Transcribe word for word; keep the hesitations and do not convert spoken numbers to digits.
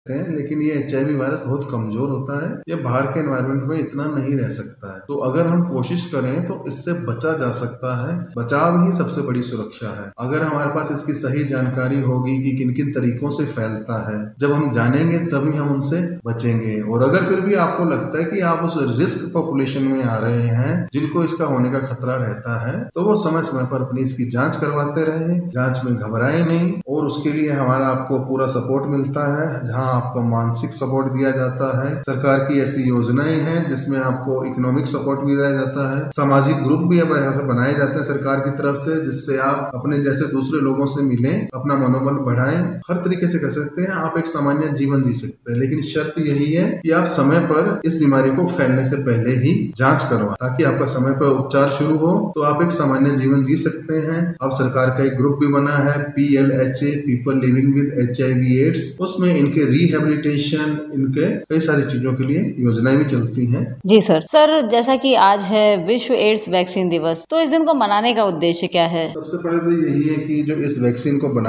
हैं, लेकिन ये एच आई वी वायरस बहुत कमजोर होता है, ये बाहर के एनवायरनमेंट में इतना नहीं रह सकता है। तो अगर हम कोशिश करें तो इससे बचा जा सकता है। बचाव ही सबसे बड़ी सुरक्षा है। अगर हमारे पास इसकी सही जानकारी होगी कि किन किन तरीकों से फैलता है, जब हम जानेंगे तभी हम उनसे बचेंगे। और अगर फिर भी आपको लगता है कि आप उस रिस्क पॉपुलेशन में आ रहे हैं जिनको इसका होने का खतरा रहता है, तो वो समय समय पर अपनी इसकी जांच करवाते रहें, जांच में घबराएं नहीं। और उसके लिए हमारा आपको पूरा सपोर्ट मिलता है, जहां आपको मानसिक सपोर्ट दिया जाता है। सरकार की ऐसी योजनाएं हैं जिसमें आपको इकोनॉमिक सपोर्ट दिया जाता है। सामाजिक ग्रुप भी अब ऐसे बनाए जाते हैं सरकार की तरफ से, जिससे आप अपने जैसे दूसरे लोगों से मिलें, अपना मनोबल बढ़ाएं। हर तरीके से कर सकते हैं, आप एक सामान्य जीवन जी सकते हैं। लेकिन शर्त यही है कि आप समय पर इस बीमारी को फैलने से पहले ही जांच करवाएं, ताकि आपका समय पर उपचार शुरू हो तो आप एक सामान्य जीवन जी सकते हैं। अब सरकार का एक ग्रुप भी बना है, P L H A, people living with H I V AIDS. उसमें इनके रिहेबिलिटेशन, इनके कई सारी चीजों के लिए योजनाएं भी चलती हैं। जी सर। सर, जैसा कि आज है विश्व एड्स वैक्सीन दिवस, तो इस दिन को मनाने का उद्देश्य क्या है? सबसे पहले तो यही है कि जो इस वैक्सीन को बना